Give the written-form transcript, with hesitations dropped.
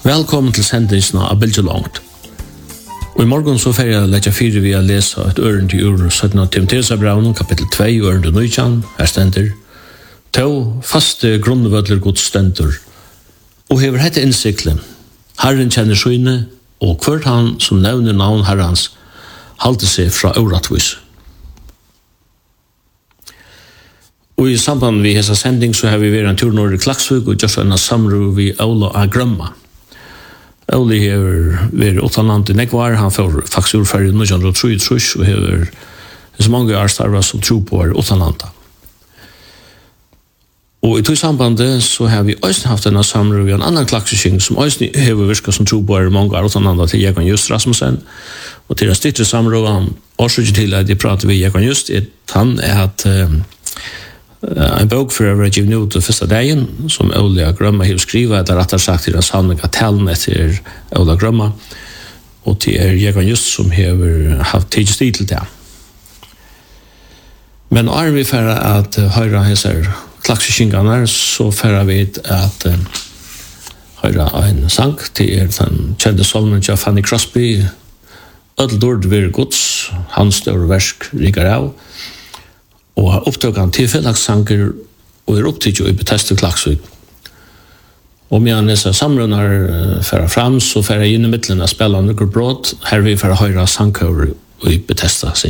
Velkommen til sendingsna av Bilge Langt. Og i morgen så får jeg lette fire vi å lese et ørende i ur 17. Timotheusbrevn, kapittel 2, ørende 19, her stender: «To faste grunnvødler Guds stendur, og hever hette innsiklen. Herren kjenner skyne, og hvert han som nevner navn Herrens, halte seg fra øratvis.» Og i samband med hessa sending så har vi vært en tur nord i Klaksvik og gjort en samråd vi Ola Agrømma. Ola har vært utenland i Nekvar, han får faktisk ordfører i 1933 og har så mange årstarver som tror på utenlandet. Og i tog sambandet så har vi også haft en samråd i en annan klaksvik som også har virket som tror på mange år utenlandet til Jekon Just Rasmussen. Og til en styrte samråd han årsøker til at de prater vi Jekon Just, han er at en bok for å give ut til første dagen, som Ola Grømma har skrivet, etter rett og slett til den sanninga talen etter Ola Grømma, og til Jekon Just som har haft tid til det. Men er vi for at høyre hese klakseskingene, så for vi at høyre en sang til den kjente solmen til Fanny Crosby, «Ødeldord vir Guds, hans store versk rikker av», og har opptøkt han til fellagssanger og opptøkt jo i Bethesda Klaksvik. Og med disse samrunner færa fram, så færa inn i midtelen av spela noen brot, her vi færa høyre sangkøver i Bethesda sin.